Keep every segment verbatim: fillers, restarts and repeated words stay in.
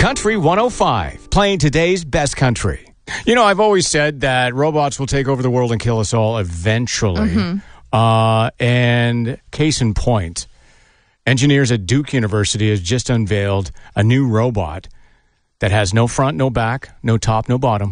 Country one oh five, playing today's best country. You know, I've always said that robots will take over the world and kill us all eventually. Mm-hmm. Uh, and case in point, engineers at Duke University has just unveiled a new robot that has no front, no back, no top, no bottom.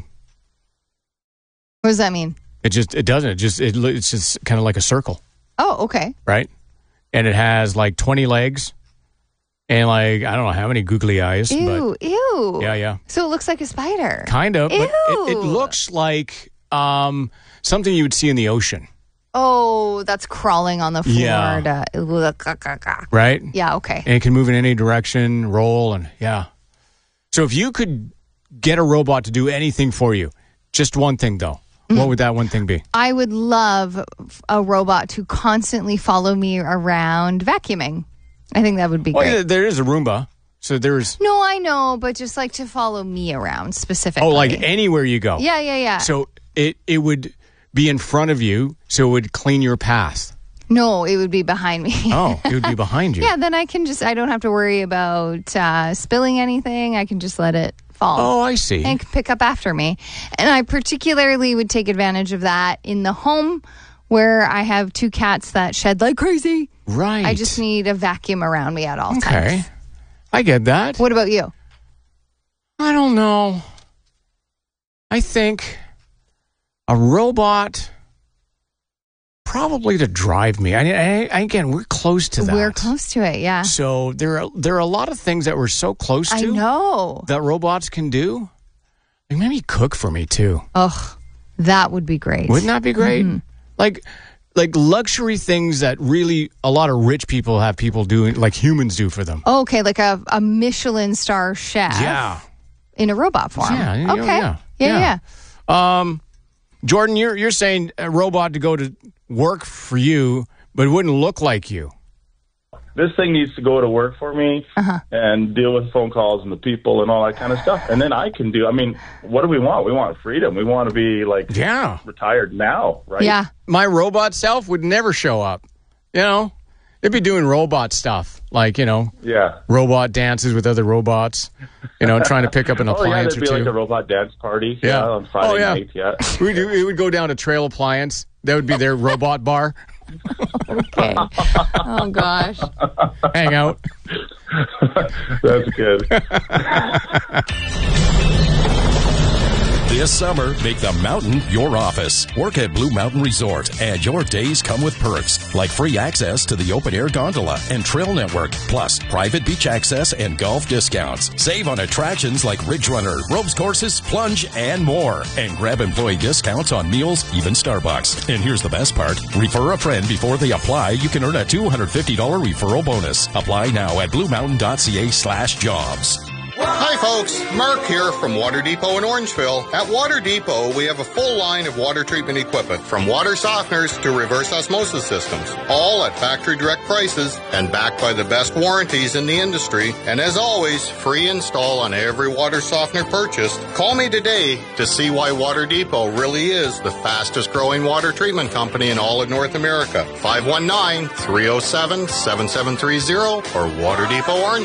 What does that mean? It just, it doesn't. It just, it, it's just kind of like a circle. Oh, okay. Right? And it has like twenty legs and like, I don't know how many googly eyes. Ew, but ew. Yeah, yeah. So it looks like a spider. Kind of. Ew. But it, it looks like um, something you would see in the ocean. Oh, that's crawling on the floor. Yeah. To, right? Yeah, okay. And it can move in any direction, roll, and yeah. So if you could get a robot to do anything for you, just one thing though, mm. what would that one thing be? I would love a robot to constantly follow me around vacuuming. I think that would be well, great. There is a Roomba. So there's... No, I know, but just like to follow me around specifically. Oh, like anywhere you go? Yeah, yeah, yeah. So it, it would be in front of you, so it would clean your path. No, it would be behind me. Oh, it would be behind you. Yeah, then I can just, I don't have to worry about uh, spilling anything. I can just let it fall. Oh, I see. And pick up after me. And I particularly would take advantage of that in the home where I have two cats that shed like crazy. Right. I just need a vacuum around me at all okay. times. Okay. I get that. What about you? I don't know. I think a robot probably to drive me. I, I, again, we're close to that. We're close to it, yeah. So there are there are a lot of things that we're so close to. I know. That robots can do. Like maybe cook for me too. Ugh, that would be great. Wouldn't that be great? Mm-hmm. Like like luxury things that really a lot of rich people have people doing, like humans do for them. Oh, okay, like a, a Michelin star chef. Yeah. In a robot form. Yeah. You know, okay. Yeah. Yeah, yeah. yeah. Um, Jordan, you're you're saying a robot to go to work for you, but it wouldn't look like you. This thing needs to go to work for me uh-huh. and deal with phone calls and the people and all that kind of stuff. And then I can do, I mean, what do we want? We want freedom. We want to be like yeah. retired now, right? Yeah. My robot self would never show up. You know, it'd be doing robot stuff. Like, you know, yeah, robot dances with other robots, you know, trying to pick up an appliance oh, yeah, or two. It'd be like a robot dance party yeah. Yeah, on Friday oh, yeah. night. Yeah. we do, it would go down to Trail Appliance. That would be their robot bar. Okay. Oh, gosh. Hang out. That's good. This summer, make the mountain your office. Work at Blue Mountain Resort, and your days come with perks like free access to the open-air gondola and trail network, plus private beach access and golf discounts. Save on attractions like Ridge Runner, ropes courses, plunge, and more. And grab employee discounts on meals, even Starbucks. And here's the best part. Refer a friend before they apply. You can earn a two hundred fifty dollars referral bonus. Apply now at bluemountain.ca slash jobs. Hi folks, Mark here from Water Depot in Orangeville. At Water Depot, we have a full line of water treatment equipment, from water softeners to reverse osmosis systems, all at factory direct prices and backed by the best warranties in the industry. And as always, free install on every water softener purchased. Call me today to see why Water Depot really is the fastest growing water treatment company in all of North America. five one nine, three oh seven, seven seven three oh or water depot orange